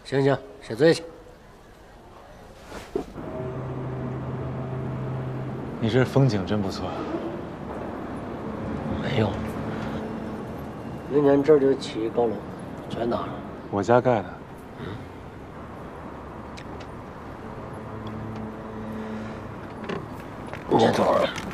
行行，歇嘴去。 你这风景真不错。 没有，明天这儿就起高楼，全拿了。 我家盖的。 你先坐会儿。